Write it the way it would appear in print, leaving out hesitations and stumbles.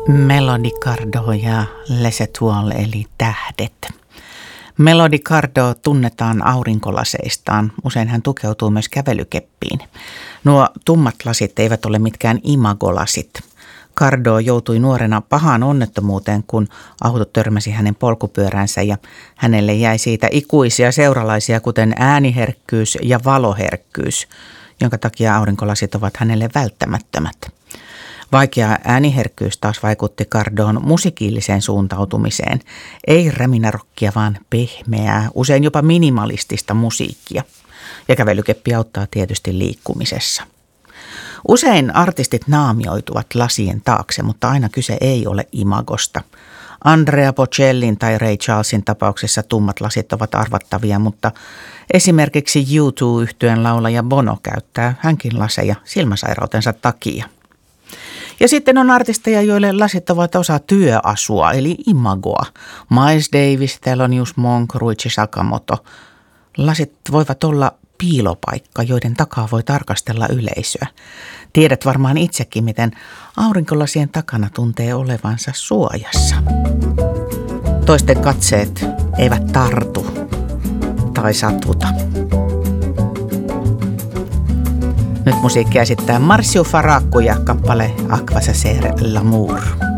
Melody Gardot ja Les Étoiles eli tähdet. Melody Gardot tunnetaan aurinkolaseistaan. Usein hän tukeutuu myös kävelykeppiin. Nuo tummat lasit eivät ole mitkään imagolasit. Gardot joutui nuorena pahaan onnettomuuteen, kun auto törmäsi hänen polkupyöränsä ja hänelle jäi siitä ikuisia seuralaisia, kuten ääniherkkyys ja valoherkkyys, jonka takia aurinkolasit ovat hänelle välttämättömät. Vaikea ääniherkkyys taas vaikutti Gardotin musiikilliseen suuntautumiseen. Ei räminärokkia, vaan pehmeää, usein jopa minimalistista musiikkia. Ja kävelykeppi auttaa tietysti liikkumisessa. Usein artistit naamioituvat lasien taakse, mutta aina kyse ei ole imagosta. Andrea Bocellin tai Ray Charlesin tapauksessa tummat lasit ovat arvattavia, mutta esimerkiksi U2-yhtyeen laulaja Bono käyttää hänkin laseja silmäsairautensa takia. Ja sitten on artisteja, joille lasit ovat osa työasua, eli imagoa. Miles Davis, Thelonious Monk, Ryuichi Sakamoto. Lasit voivat olla piilopaikka, joiden takaa voi tarkastella yleisöä. Tiedät varmaan itsekin, miten aurinkolasien takana tuntee olevansa suojassa. Toisten katseet eivät tartu tai satuta. Nyt musiikkia esittää Marcio Faracco ja kappale Aqua Sacer l'Amour.